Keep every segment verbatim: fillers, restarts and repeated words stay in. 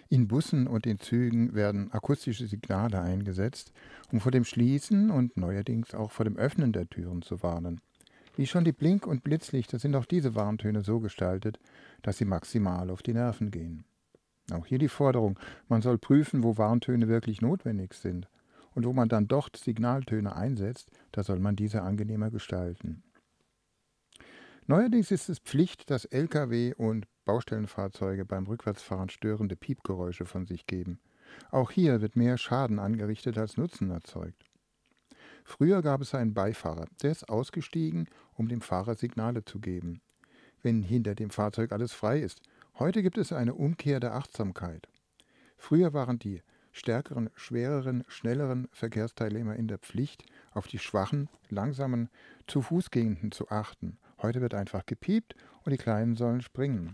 In Bussen und in Zügen werden akustische Signale eingesetzt, um vor dem Schließen und neuerdings auch vor dem Öffnen der Türen zu warnen. Wie schon die Blink- und Blitzlichter sind auch diese Warntöne so gestaltet, dass sie maximal auf die Nerven gehen. Auch hier die Forderung, man soll prüfen, wo Warntöne wirklich notwendig sind. Und wo man dann doch Signaltöne einsetzt, da soll man diese angenehmer gestalten. Neuerdings ist es Pflicht, dass L K W und Baustellenfahrzeuge beim Rückwärtsfahren störende Piepgeräusche von sich geben. Auch hier wird mehr Schaden angerichtet als Nutzen erzeugt. Früher gab es einen Beifahrer, der ist ausgestiegen, um dem Fahrer Signale zu geben, wenn hinter dem Fahrzeug alles frei ist. Heute gibt es eine Umkehr der Achtsamkeit. Früher waren die stärkeren, schwereren, schnelleren Verkehrsteilnehmer in der Pflicht, auf die schwachen, langsamen, zu Fuß gehenden zu achten. Heute wird einfach gepiept und die Kleinen sollen springen.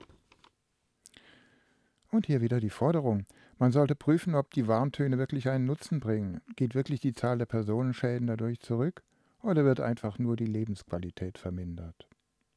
Und hier wieder die Forderung. Man sollte prüfen, ob die Warntöne wirklich einen Nutzen bringen. Geht wirklich die Zahl der Personenschäden dadurch zurück oder wird einfach nur die Lebensqualität vermindert?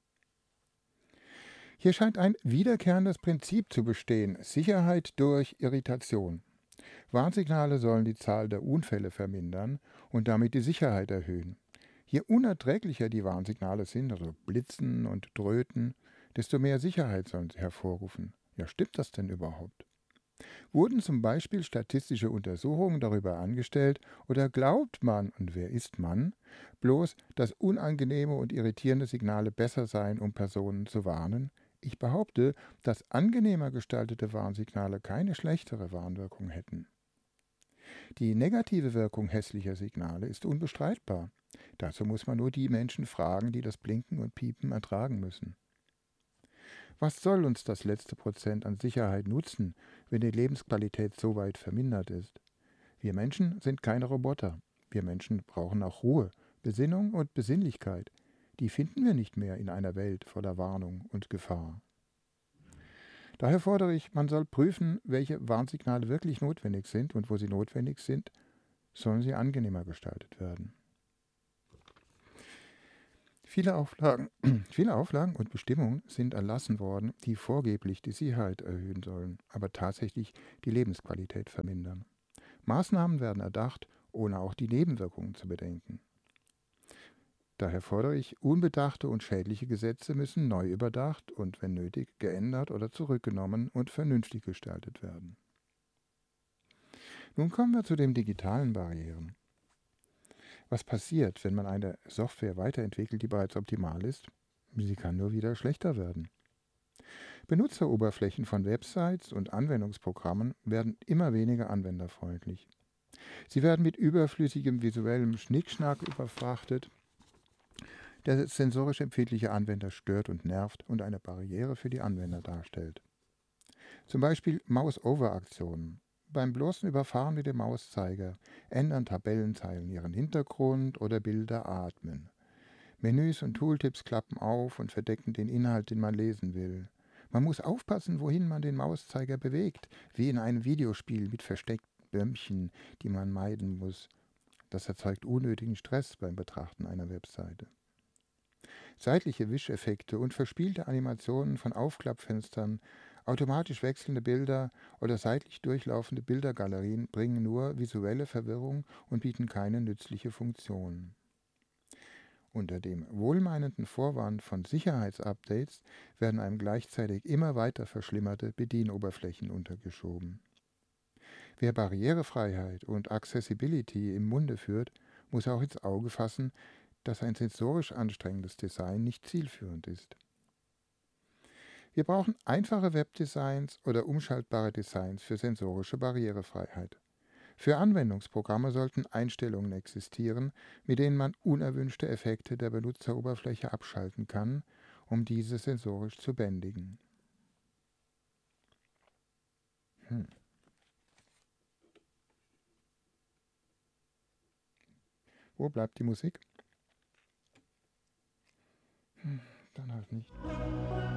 Hier scheint ein wiederkehrendes Prinzip zu bestehen: Sicherheit durch Irritation. Warnsignale sollen die Zahl der Unfälle vermindern und damit die Sicherheit erhöhen. Je unerträglicher die Warnsignale sind, also Blitzen und Dröhten, desto mehr Sicherheit sollen sie hervorrufen. Ja, stimmt das denn überhaupt? Wurden zum Beispiel statistische Untersuchungen darüber angestellt oder glaubt man, und wer ist man, bloß, dass unangenehme und irritierende Signale besser seien, um Personen zu warnen? Ich behaupte, dass angenehmer gestaltete Warnsignale keine schlechtere Warnwirkung hätten. Die negative Wirkung hässlicher Signale ist unbestreitbar. Dazu muss man nur die Menschen fragen, die das Blinken und Piepen ertragen müssen. Was soll uns das letzte Prozent an Sicherheit nutzen, wenn die Lebensqualität so weit vermindert ist? Wir Menschen sind keine Roboter. Wir Menschen brauchen auch Ruhe, Besinnung und Besinnlichkeit. Die finden wir nicht mehr in einer Welt voller Warnung und Gefahr. Daher fordere ich, man soll prüfen, welche Warnsignale wirklich notwendig sind, und wo sie notwendig sind, sollen sie angenehmer gestaltet werden. Viele Auflagen, viele Auflagen und Bestimmungen sind erlassen worden, die vorgeblich die Sicherheit erhöhen sollen, aber tatsächlich die Lebensqualität vermindern. Maßnahmen werden erdacht, ohne auch die Nebenwirkungen zu bedenken. Daher fordere ich, unbedachte und schädliche Gesetze müssen neu überdacht und, wenn nötig, geändert oder zurückgenommen und vernünftig gestaltet werden. Nun kommen wir zu den digitalen Barrieren. Was passiert, wenn man eine Software weiterentwickelt, die bereits optimal ist? Sie kann nur wieder schlechter werden. Benutzeroberflächen von Websites und Anwendungsprogrammen werden immer weniger anwenderfreundlich. Sie werden mit überflüssigem visuellem Schnickschnack überfrachtet, der sensorisch empfindliche Anwender stört und nervt und eine Barriere für die Anwender darstellt. Zum Beispiel Mouse-Over-Aktionen. Beim bloßen Überfahren mit dem Mauszeiger ändern Tabellenzeilen ihren Hintergrund oder Bilder atmen. Menüs und Tooltips klappen auf und verdecken den Inhalt, den man lesen will. Man muss aufpassen, wohin man den Mauszeiger bewegt, wie in einem Videospiel mit versteckten Bömmchen, die man meiden muss. Das erzeugt unnötigen Stress beim Betrachten einer Webseite. Seitliche Wischeffekte und verspielte Animationen von Aufklappfenstern, automatisch wechselnde Bilder oder seitlich durchlaufende Bildergalerien bringen nur visuelle Verwirrung und bieten keine nützliche Funktion. Unter dem wohlmeinenden Vorwand von Sicherheitsupdates werden einem gleichzeitig immer weiter verschlimmerte Bedienoberflächen untergeschoben. Wer Barrierefreiheit und Accessibility im Munde führt, muss auch ins Auge fassen, dass ein sensorisch anstrengendes Design nicht zielführend ist. Wir brauchen einfache Webdesigns oder umschaltbare Designs für sensorische Barrierefreiheit. Für Anwendungsprogramme sollten Einstellungen existieren, mit denen man unerwünschte Effekte der Benutzeroberfläche abschalten kann, um diese sensorisch zu bändigen. Hm. Wo bleibt die Musik? Hm, dann halt nicht.